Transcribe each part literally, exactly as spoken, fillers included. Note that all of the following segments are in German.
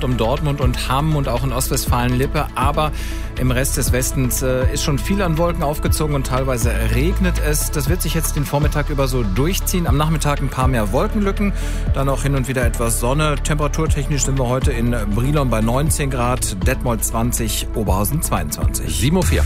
rund um Dortmund und Hamm und auch in Ostwestfalen-Lippe. Aber im Rest des Westens äh, ist schon viel an Wolken aufgezogen und teilweise regnet es. Das wird sich jetzt den Vormittag über so durchziehen. Am Nachmittag ein paar mehr Wolkenlücken, dann auch hin und wieder etwas Sonne. Temperaturtechnisch sind wir heute in Brilon bei neunzehn Grad, Detmold zwanzig, Oberhausen zweiundzwanzig. sieben Uhr vier.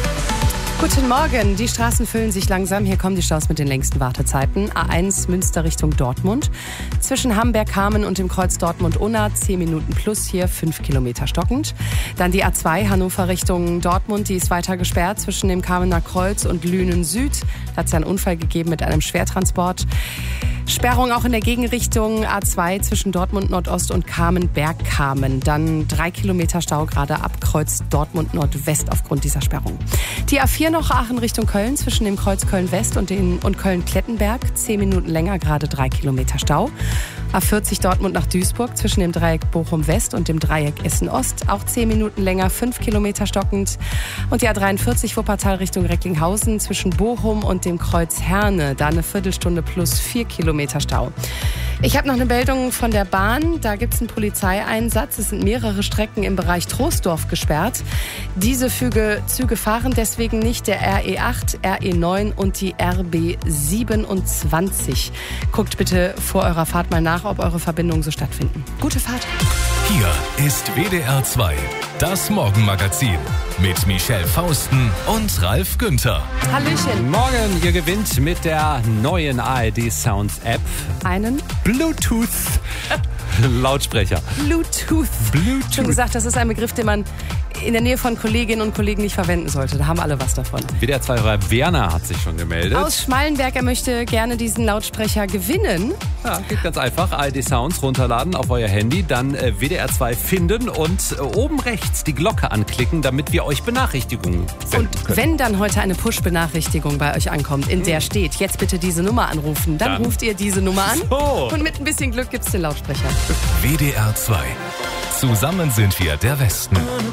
Guten Morgen. Die Straßen füllen sich langsam. Hier kommen die Staus mit den längsten Wartezeiten. A eins Münster Richtung Dortmund. Zwischen Hamberg-Kamen und dem Kreuz Dortmund-Unna zehn Minuten plus, hier fünf Kilometer stockend. Dann die A zwei Hannover Richtung Dortmund. Die ist weiter gesperrt zwischen dem Kamener Kreuz und Lünen Süd. Da hat es ja einen Unfall gegeben mit einem Schwertransport. Sperrung auch in der Gegenrichtung A zwei zwischen Dortmund Nordost und Kamen-Bergkamen. Dann drei Kilometer Stau gerade ab Kreuz Dortmund Nordwest aufgrund dieser Sperrung. Die A vier noch Aachen Richtung Köln zwischen dem Kreuz Köln-West und, den, und Köln-Klettenberg. Zehn Minuten länger, gerade drei Kilometer Stau. A vierzig Dortmund nach Duisburg zwischen dem Dreieck Bochum-West und dem Dreieck Essen-Ost. Auch zehn Minuten länger, fünf Kilometer stockend. Und die A dreiundvierzig Wuppertal Richtung Recklinghausen zwischen Bochum und dem Kreuz Herne. Da eine Viertelstunde plus vier Kilometer Stau. Ich habe noch eine Meldung von der Bahn. Da gibt es einen Polizeieinsatz. Es sind mehrere Strecken im Bereich Troisdorf gesperrt. Diese Züge, Züge fahren deswegen nicht. Der R E acht, R E neun und die R B siebenundzwanzig. Guckt bitte vor eurer Fahrt mal nach, ob eure Verbindungen so stattfinden. Gute Fahrt. Hier ist W D R zwei, das Morgenmagazin mit Michelle Fausten und Ralf Günther. Hallöchen. Morgen, ihr gewinnt mit der neuen A R D Sounds App Einen Bluetooth Lautsprecher. Bluetooth. Bluetooth. Schon gesagt, das ist ein Begriff, den man in der Nähe von Kolleginnen und Kollegen nicht verwenden sollte. Da haben alle was davon. W D R zwei-Hörer Werner hat sich schon gemeldet. Aus Schmallenberg, er möchte gerne diesen Lautsprecher gewinnen. Ja, geht ganz einfach. A R D Sounds runterladen auf euer Handy, dann äh, W D R zwei finden und äh, oben rechts die Glocke anklicken, damit wir euch Benachrichtigungen senden Und können. wenn dann heute eine Push-Benachrichtigung bei euch ankommt, in der steht, jetzt bitte diese Nummer anrufen, dann, Dann. ruft ihr diese Nummer an So. und mit ein bisschen Glück gibt's den Lautsprecher. W D R zwei. Zusammen sind wir der Westen.